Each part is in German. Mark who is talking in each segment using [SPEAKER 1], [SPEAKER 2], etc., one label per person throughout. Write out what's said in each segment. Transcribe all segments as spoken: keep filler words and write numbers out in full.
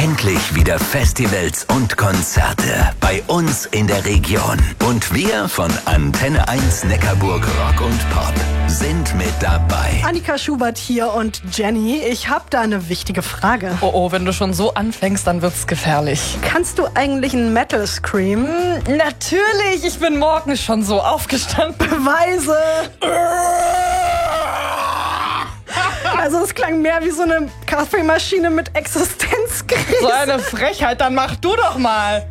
[SPEAKER 1] Endlich wieder Festivals und Konzerte bei uns in der Region. Und wir von Antenne eins Neckarburg Rock und Pop sind mit dabei.
[SPEAKER 2] Annika Schubert hier und Jenny, ich habe da eine wichtige Frage.
[SPEAKER 3] Oh oh, wenn du schon so anfängst, dann wird's gefährlich.
[SPEAKER 2] Kannst du eigentlich einen Metal Scream?
[SPEAKER 3] Hm, natürlich, ich bin morgens schon so aufgestanden.
[SPEAKER 2] Beweise! Also es klang mehr wie so eine Kaffeemaschine mit Existenzkrise.
[SPEAKER 3] So eine Frechheit, dann mach du doch mal.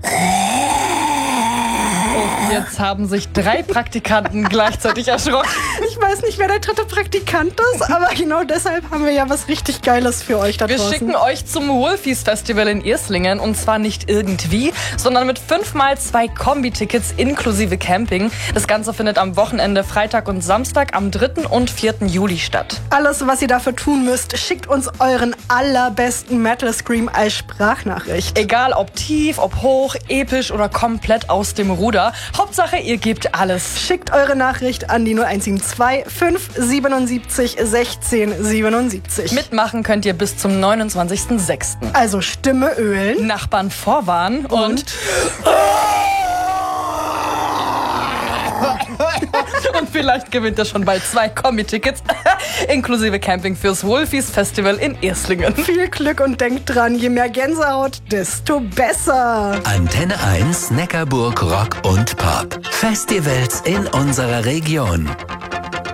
[SPEAKER 3] Und jetzt haben sich drei Praktikanten gleichzeitig erschrocken.
[SPEAKER 2] Ich weiß nicht, wer der dritte Praktikant ist, aber genau deshalb haben wir ja was richtig Geiles für euch da
[SPEAKER 3] Wir
[SPEAKER 2] draußen.
[SPEAKER 3] schicken euch zum Wolfies Festival in Irslingen und zwar nicht irgendwie, sondern mit fünfmal zwei Kombi-Tickets inklusive Camping. Das Ganze findet am Wochenende Freitag und Samstag am dritten und vierten Juli statt.
[SPEAKER 2] Alles, was ihr dafür tun müsst, schickt uns euren allerbesten Metal Scream als Sprachnachricht.
[SPEAKER 3] Egal ob tief, ob hoch, episch oder komplett aus dem Ruder. Hauptsache, ihr gebt alles.
[SPEAKER 2] Schickt eure Nachricht an die null eins sieben zwei fünf sieben sieben sechzehn siebenundsiebzig.
[SPEAKER 3] Mitmachen könnt ihr bis zum neunundzwanzigsten sechsten
[SPEAKER 2] Also Stimme ölen,
[SPEAKER 3] Nachbarn vorwarnen und... und Und vielleicht gewinnt ihr schon bald zwei Kombi-Tickets inklusive Camping fürs Wolfies Festival in Irslingen.
[SPEAKER 2] Viel Glück und denkt dran, je mehr Gänsehaut, desto besser.
[SPEAKER 1] Antenne eins Neckarburg Rock und Pop. Festivals in unserer Region.